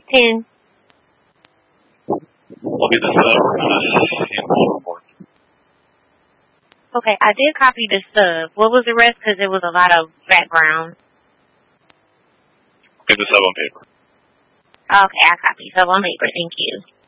10. I'll get the sub. Okay, I did copy the sub. What was the rest? Because there was a lot of background. Get the sub on paper. Okay, I copy sub on paper. Thank you.